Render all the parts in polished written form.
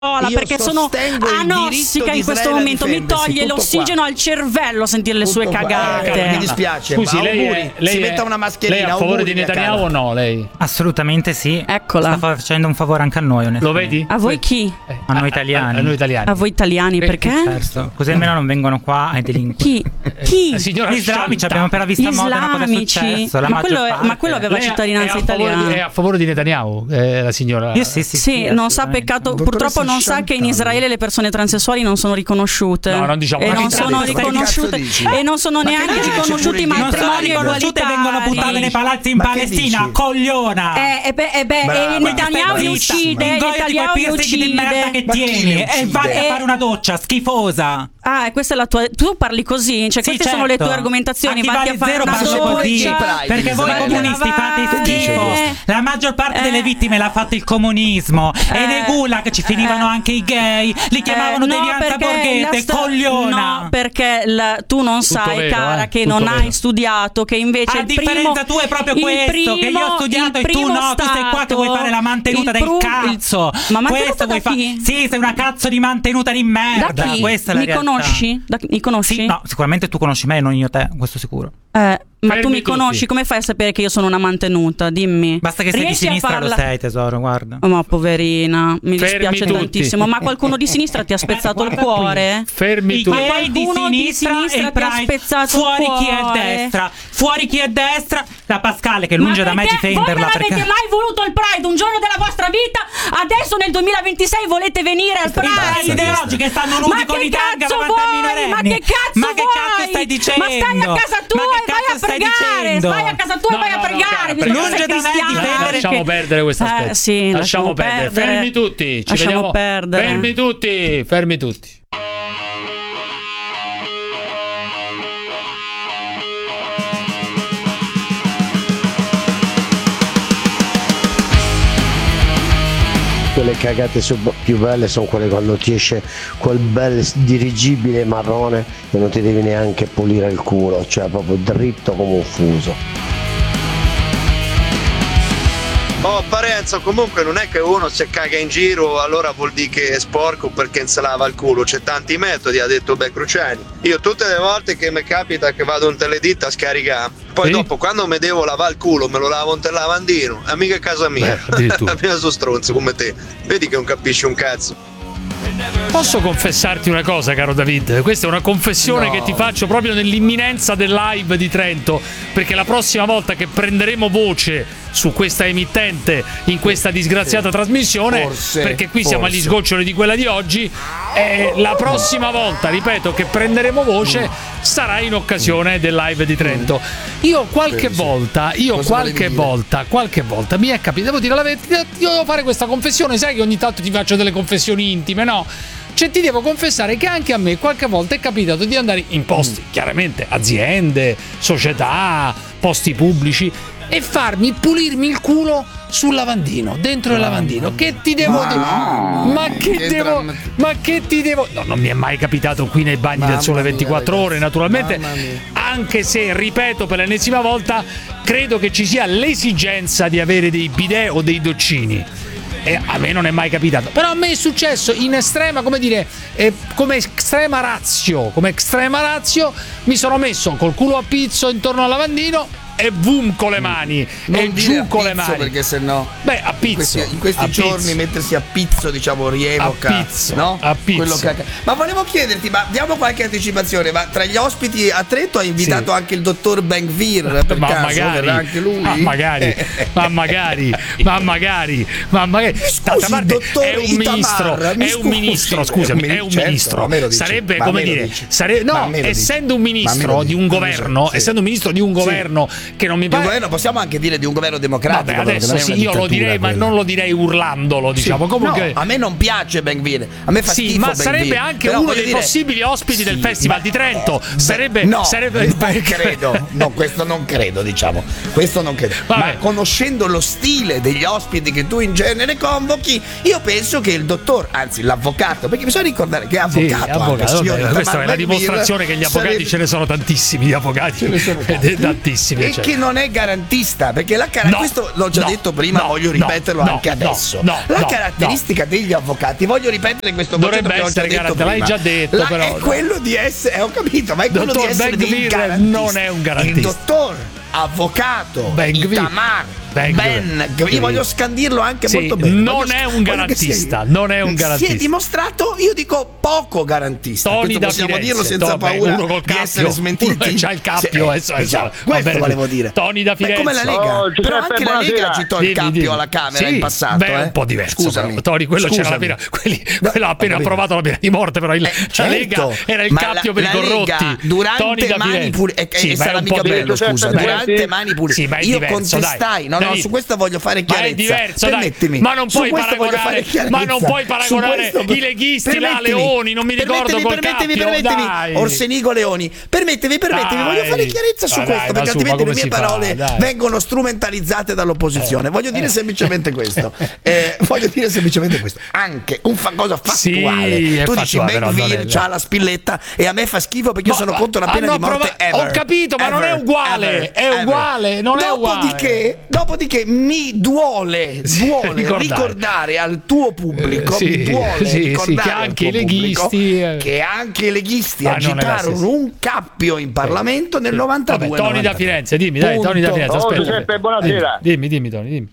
perché sono anossica in questo momento, mi toglie l'ossigeno al cervello sentire le sue cagate. Mi dispiace. Scusi, ma lei si metta una mascherina. Lei è a favore di Netanyahu o no? Lei? Assolutamente sì. Eccola. Sta facendo un favore anche a noi, onestamente. Lo vedi? A voi chi? A noi italiani. A noi italiani. A voi italiani, perché? Certo. Così almeno non vengono qua ai delinquenti. Chi? La signora Gli islamici, abbiamo appena visto a Modena cosa è successo. Ma quello aveva Lei cittadinanza è italiana. a favore di Netanyahu, la signora? Io sì. Sì, non sa peccato. Purtroppo non sa che in Israele le persone transessuali non sono riconosciute. No, non diciamo. E non sono riconosciute. E non sono neanche riconosciuti i matrimoni egualitari. Vengono buttate nei palazzi in Palestina, cogliona. E Netanyahu li uccide. Netanyahu li uccide. Che tieni e vai a fare una doccia schifosa. Ah, questa è la tua. Tu parli così, cioè queste sono le tue argomentazioni. Vatti a fare una doccia. Perché voi comunisti fate schifo. La maggior parte delle vittime l'ha fatto il comunismo. E nei gulag ci finivano anche i gay. Li chiamavano devianza borghese, cogliona. No, perché tu non sai, vero, cara, che tutto non vero. hai studiato, che invece la differenza tua è proprio questo, che io ho studiato e tu no, tu sei qua che vuoi fare la mantenuta del cazzo. Ma questo vuoi fare? Sì, sei una cazzo di mantenuta di merda. Da chi? Questa è la Mi realtà. conosci? Mi conosci? Sì, no, sicuramente tu conosci me e non io te, questo sicuro. Ma tu mi tutti. conosci, come fai a sapere che io sono una mantenuta? Dimmi. Basta che sei di sinistra, lo sei, tesoro, guarda. Oh, ma poverina, mi dispiace tutti. tantissimo. Ma qualcuno di sinistra ti ha spezzato il cuore? Fermi I tutti. gay di sinistra e il ti ha Pride, spezzato fuori il chi è cuore. destra, fuori chi è destra. La Pascale che lunge da me difenderla, voi non perché avete mai voluto il Pride un giorno della vostra vita, adesso nel 2026 volete venire al Pride? ideologi che stanno nudi con i tanga davanti ai minorenni. Ma che cazzo che cazzo stai dicendo? Ma stai a casa tua e vai a pregare. Stai a casa tua e vai a pregare. Lunge da me difendere. Lasciamo perdere questo aspetto. Sì, lasciamo perdere. Fermi tutti. Ci Lasciamo vediamo. perdere. Fermi tutti. Le cagate più belle sono quelle quando ti esce quel bel dirigibile marrone e non ti devi neanche pulire il culo, cioè proprio dritto come un fuso. Oh Parenzo, comunque non è che uno se caga in giro allora vuol dire che è sporco perché non se lava il culo, c'è tanti metodi, ha detto Cruciani. Io tutte le volte che mi capita che vado in teledita a scaricare, poi dopo quando mi devo lavare il culo me lo lavo in lavandino, è mica casa mia, la mia sono stronzo come te, vedi che non capisci un cazzo. Posso confessarti una cosa, caro David? Questa è una confessione che ti faccio proprio nell'imminenza del live di Trento, perché la prossima volta che prenderemo voce su questa emittente in questa disgraziata trasmissione, perché qui siamo agli sgoccioli di quella di oggi, la prossima volta, ripeto, che prenderemo voce sarà in occasione del live di Trento. Io qualche volta mi è capitato, devo dire la verità, io devo fare questa confessione, sai che ogni tanto ti faccio delle confessioni intime, no? Cioè ti devo confessare che anche a me qualche volta è capitato di andare in posti, chiaramente aziende, società, posti pubblici, e pulirmi il culo sul lavandino, dentro il lavandino. Che ti devo dire? Ma che ti devo? No, non mi è mai capitato qui nei bagni del Sole 24 ore, naturalmente. Anche se, ripeto per l'ennesima volta, credo che ci sia l'esigenza di avere dei bidet o dei doccini. E a me non è mai capitato, però a me è successo in estrema, come extrema ratio, mi sono messo col culo a pizzo intorno al lavandino e boom con le mani e giù con le mani, perché sennò a pizzo in questi giorni mettersi a pizzo, diciamo, rievoca a pizzo, no? A pizzo. Ma volevo chiederti, ma diamo qualche anticipazione, ma tra gli ospiti a Trento hai invitato anche il dottor Ben-Gvir, per caso? Magari, anche lui? ma magari d'altra parte è un ministro, scusami, è un ministro, sarebbe come dire, essendo un ministro di un governo, che non mi pare. Un governo, possiamo anche dire di un governo democratico. Vabbè, adesso sì, io lo direi, ma non lo direi urlandolo, diciamo. Comunque, no, a me non piace Ben-Gvir, a me fa schifo ma Ben-Gvir, sarebbe anche uno dei possibili ospiti del Festival di Trento. Questo non credo, diciamo. Questo non credo. Ma conoscendo lo stile degli ospiti che tu in genere convochi, io penso che il dottor, anzi l'avvocato, perché bisogna ricordare che è avvocato. Questa è la dimostrazione che gli avvocati ce ne sono tantissimi, gli avvocati tantissimi, Perché non è garantista, perché questo l'ho già detto prima, voglio ripeterlo anche adesso. La caratteristica degli avvocati, voglio ripetere questo concetto che ho già detto prima. L'hai già detto, però. È quello di essere, ho capito, ma è quello di essere dei garantisti. Non è un garantista. Il dottor avvocato Itamar io voglio scandirlo anche molto bene. Non è un garantista. Non è un garantista. Si è dimostrato, io dico, poco garantista. Toni da possiamo Firenze, dirlo senza paura di essere smentiti. C'ha il cappio. Questo volevo dire. Toni da Firenze. Come la Lega. Però anche la Lega agitò il cappio alla Camera in passato. Beh, è un po' diverso. Scusami. Toni, quello c'era la pena. Quello ha appena approvato la pena di morte, però la Lega era il cappio per i corrotti. Durante Mani Pulite. E sarà mica bello, scusa. Durante Mani Pulite. Io contestai. No, su questo voglio fare chiarezza. Ma è diverso, permettimi. Ma non puoi paragonare i leghisti là, Leoni, non mi ricordo col cappio. Orsenigo Leoni. Permettimi, voglio fare chiarezza su questo, perché altrimenti le mie parole vengono strumentalizzate dall'opposizione. Voglio dire semplicemente questo. Anche una cosa fattuale. Tu dici Ben-Gvir c'ha la spilletta e a me fa schifo perché io sono contro la pena di morte ever. Ho capito, ma non è uguale. È uguale, non è uguale. Dopodiché mi duole ricordare al tuo pubblico che anche i leghisti agitarono un cappio in Parlamento nel 92. Toni da Firenze, dimmi, dai, Toni da Firenze, aspetta. Giuseppe, buonasera. Dimmi, Toni, dimmi.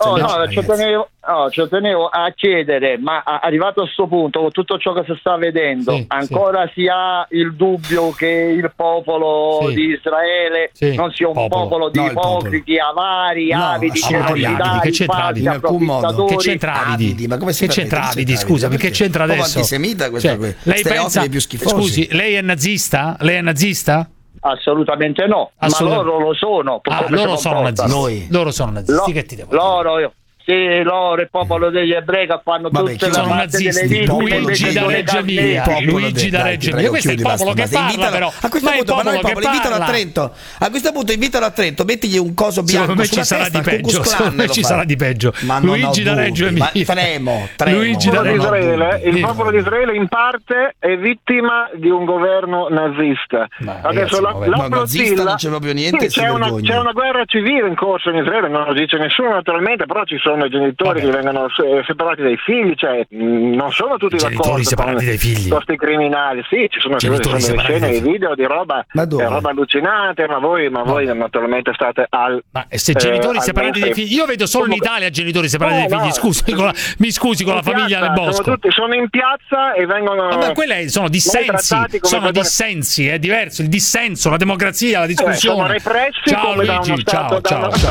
Ci tenevo a chiedere, ma arrivato a questo punto, con tutto ciò che si sta vedendo, ancora si ha il dubbio che il popolo di Israele non sia un popolo di ipocriti, avari, avidi, che c'entravi? Che c'entravi? Ma come si c'entravi? Scusa, perché c'entra adesso? Antisemita questa qui. Lei pensa, più schifosi. Scusi, lei è nazista? Assolutamente no, ma loro lo sono. Loro sono nazisti. Loro sono nazisti. Che ti devo dire? Loro, il popolo degli ebrei che fanno tutte le nazisti. Luigi da Reggio Emilia. Questo è il popolo che parla, però. A questo punto, ma il popolo invitalo a Trento. A questo punto invitalo a Trento, mettigli un coso bianco sulla testa. Secondo me ci sarà di peggio. Luigi da Reggio Emilia. Luigi da Reggio Emilia. Il popolo di Israele in parte è vittima di un governo nazista. Adesso la nazista non c'è proprio niente. C'è una guerra civile in corso in Israele, non lo dice nessuno naturalmente, però ci sono i genitori che vengono separati dai figli, cioè non sono tutti d'accordo genitori separati dai figli, questi criminali. Sì, ci sono delle scene di video di roba allucinante, ma voi naturalmente state ma se genitori separati dai figli, io vedo solo in Italia genitori separati dai figli. Mi scusi, con la famiglia del Bosco sono in piazza e vengono quelle sono dissensi, è diverso il dissenso, la democrazia, la discussione. Sono repressi. Ciao Luigi, ciao.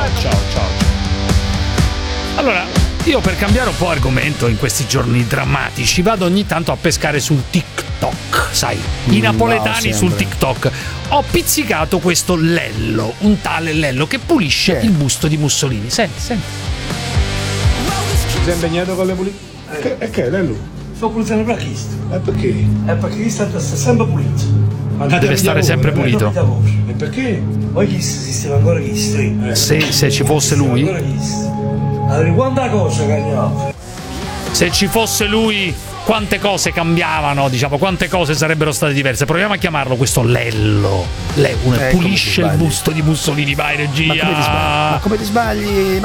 Allora, io per cambiare un po' argomento in questi giorni drammatici vado ogni tanto a pescare sul TikTok, sai, i napoletani sul TikTok. Ho pizzicato questo Lello, un tale Lello che pulisce il busto di Mussolini. Senti. Sei impegnato con le pulizie? E che Lello? Sto pulizendo per Cristo. E perché? Perché Cristo sta sempre pulito. Deve stare sempre pulito. E perché? Poi esisteva ancora Cristo. Se ci fosse lui. Allora, quanta cosa cambiava? Se ci fosse lui, quante cose cambiavano, diciamo, quante cose sarebbero state diverse. Proviamo a chiamarlo questo Lello. Pulisce il busto di Mussolini, vai regia. Ma come ti sbagli?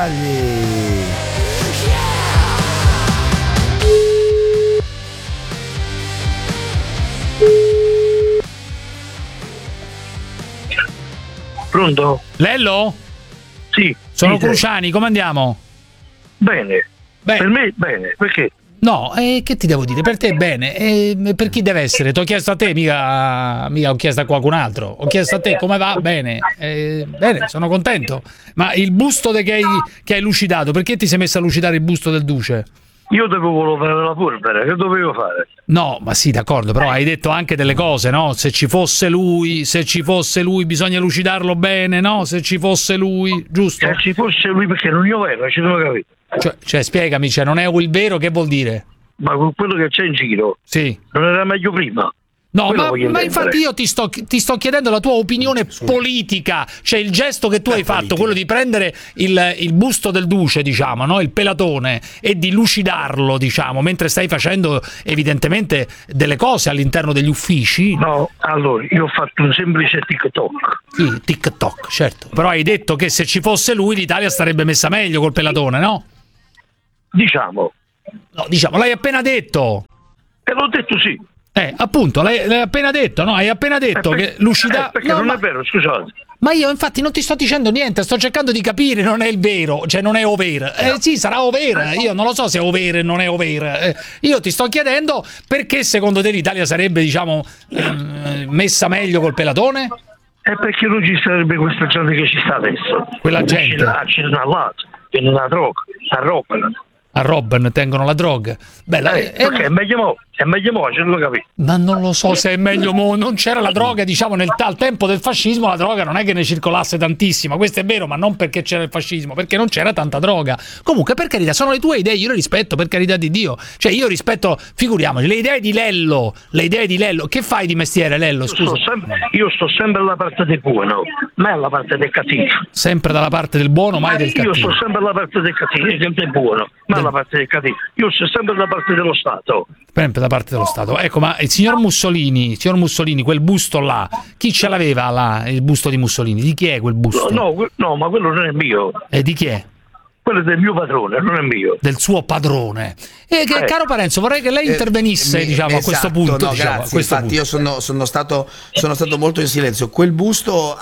Pronto? Lello? Sì. Sono Cruciani, come andiamo? Bene. Per me bene, perché? No, che ti devo dire? Per te bene, per chi deve essere? Ti ho chiesto a te, mica ho chiesto a qualcun altro. Ho chiesto a te come va? Bene, bene, sono contento. Ma il busto che hai lucidato, perché ti sei messo a lucidare il busto del Duce? Io volevo fare la polvere, che dovevo fare? No, ma sì, d'accordo, però hai detto anche delle cose, no? Se ci fosse lui bisogna lucidarlo bene, no? Se ci fosse lui, giusto? Se ci fosse lui, perché non io vero, ci devo capire. Cioè, spiegami, non è il vero, che vuol dire? Ma con quello che c'è in giro, sì, non era meglio prima? No, ma infatti io ti sto chiedendo la tua opinione politica, cioè il gesto che tu hai fatto, quello di prendere il busto del duce, diciamo, no? Il pelatone, e di lucidarlo, diciamo, mentre stai facendo evidentemente delle cose all'interno degli uffici. No, allora, io ho fatto un semplice TikTok. Sì, TikTok, certo. Però hai detto che se ci fosse lui l'Italia starebbe messa meglio col pelatone, no? Diciamo. No, diciamo, l'hai appena detto. E l'ho detto sì. Appunto, l'hai appena detto, no? Hai appena detto che lucida. Perché non è vero, scusate. Ma io infatti non ti sto dicendo niente, sto cercando di capire, non è il vero, cioè non è over. Sì, sarà over, io non lo so se è over o non è over. Io ti sto chiedendo perché secondo te l'Italia sarebbe, diciamo, messa meglio col pelatone? È perché non ci sarebbe questa gente che ci sta adesso. Quella gente. Ci sono al lato, che non ha droga, a roba. A Robben tengono la droga. Bella, perché è meglio mo, ce lo capisco. Ma non lo so se è meglio mo, non c'era la droga, diciamo, al tempo del fascismo la droga non è che ne circolasse tantissima, questo è vero, ma non perché c'era il fascismo, perché non c'era tanta droga. Comunque, per carità, sono le tue idee, io le rispetto, per carità di Dio. Cioè io rispetto, figuriamoci, le idee di Lello. Che fai di mestiere, Lello? Scusa. Io sto sempre dalla parte del buono, mai alla parte del cattivo. Sempre dalla parte del buono, mai del cattivo. Io sto sempre dalla parte del cattivo, del buono, ma la parte del cattivo. Io sto sempre dalla parte dello Stato. Sempre da parte dello Stato. Ecco, ma il signor Mussolini, quel busto là, chi ce l'aveva là, il busto di Mussolini? Di chi è quel busto? No, ma quello non è mio. E di chi è? Quello è del mio padrone, non è mio. Del suo padrone. Caro Parenzo, vorrei che lei intervenisse, diciamo, a questo punto. No, diciamo, grazie. Infatti io sono stato molto in silenzio. Quel busto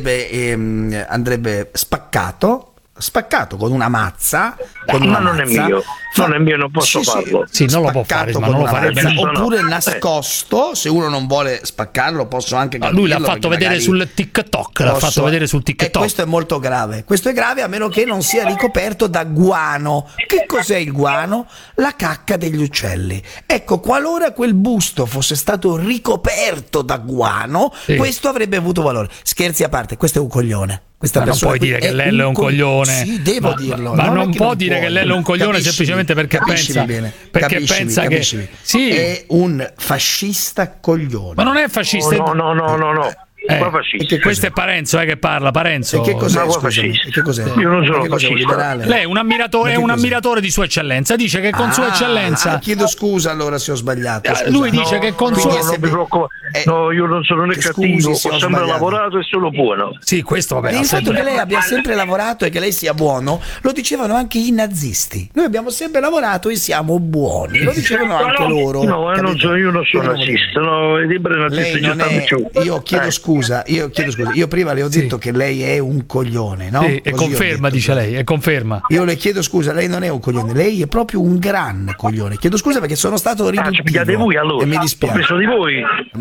andrebbe spaccato con una mazza. Ma non è mio. Non è mio, non posso farlo. Sì, non lo può fare, ma non lo farebbe. Oppure nascosto, se uno non vuole spaccarlo, posso anche capirlo. Lui l'ha fatto vedere sul TikTok, E questo è molto grave. Questo è grave a meno che non sia ricoperto da guano. Che cos'è il guano? La cacca degli uccelli. Ecco, qualora quel busto fosse stato ricoperto da guano, questo avrebbe avuto valore. Scherzi a parte, questo è un coglione. Ma non puoi dire che Lello è un coglione. Sì, devo dirlo. Ma non può dire che Lello è un coglione semplicemente perché pensa che sì, è un fascista coglione. Ma non è fascista. No. Questo è Parenzo che parla. Parenzo. E che cos'è? Che cos'è? Io non sono fascista. Lei è un ammiratore di Sua Eccellenza. Dice che con Sua Eccellenza. Chiedo scusa allora se ho sbagliato. Lui dice che con Sua. No, io non sono né cattivo, ho sempre lavorato e sono buono. Sì, questo vabbè. Il fatto che lei abbia sempre lavorato e che lei sia buono lo dicevano anche i nazisti. Noi abbiamo sempre lavorato e siamo buoni. Lo dicevano anche loro. No, io non sono nazista. No, lei non è. Io chiedo scusa. Io prima le ho detto che lei è un coglione, no? Sì, e conferma, dice lei, e conferma. Io le chiedo scusa, lei non è un coglione, lei è proprio un gran coglione. Chiedo scusa perché sono stato riduttivo. Voi allora. E mi dispiace. Ho preso di voi.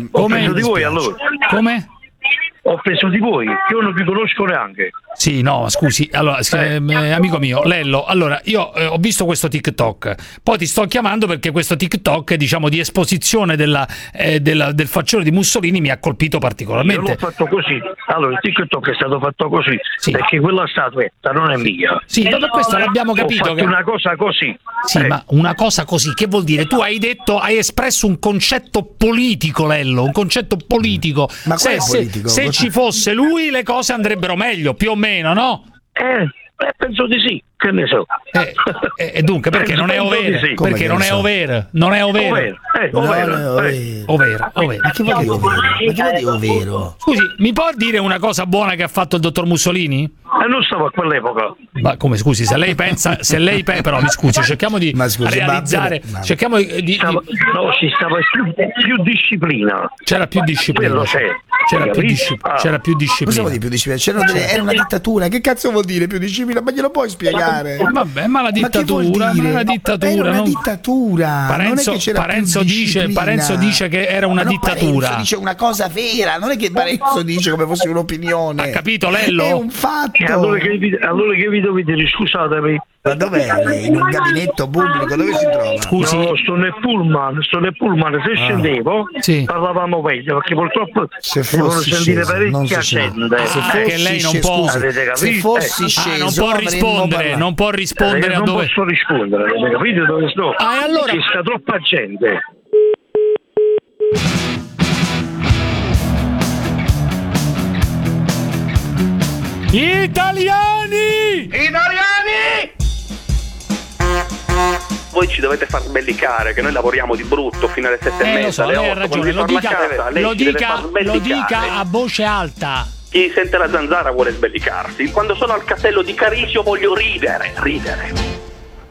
Come? Ho preso di voi, che io non vi conosco neanche. Sì, no, scusi, allora, amico mio, Lello, allora, io ho visto questo TikTok, poi ti sto chiamando perché questo TikTok, diciamo, di esposizione del faccione di Mussolini mi ha colpito particolarmente. Io l'ho fatto così, allora il TikTok è stato fatto così, perché quella statuetta non è mia. Sì, ma per questo l'abbiamo capito. Ho fatto una cosa così. Sì, ma una cosa così, che vuol dire? Tu hai espresso un concetto politico, Lello, un concetto politico. Ma politico? Se ci fosse lui le cose andrebbero meglio, più o meno, no? Penso di sì, che ne so. E dunque, perché non è over? Sì. Perché non è over? Non è over. Over. Ma che vuol dire ovvero? Scusi, mi può dire una cosa buona che ha fatto il dottor Mussolini? Non stavo a quell'epoca. Ma come, scusi, se lei pensa, però mi scusi, cerchiamo di realizzare, cerchiamo di no, ci stava più disciplina. C'era più disciplina. C'era più disciplina. Cosa vuol dire più disciplina? Era una dittatura. Che cazzo vuol dire più disciplina? Ma glielo puoi spiegare? Vabbè, ma la dittatura, era una dittatura. Parenzo dice che era una dittatura. Parenzo dice una cosa vera, non è che Parenzo dice come fosse un'opinione. Ha capito, Lello? È un fatto. Allora che vi dovete dire, scusatemi. Ma dov'è lei? In un gabinetto pubblico? Dove si trova? Scusi. No, sto nel pullman. Se scendevo parlavamo meglio, perché purtroppo devono sentire parecchia gente. Che lei non può. Se fossi sceso, non può rispondere a non dove. Posso rispondere, avete capito dove sto? Allora ci sta troppa gente. Italiani! Voi ci dovete far sbellicare, che noi lavoriamo di brutto fino alle 7:30. Lo so, lei ha ragione, lo dica a voce alta. Chi sente la zanzara vuole sbellicarsi. Quando sono al castello di Carisio voglio ridere.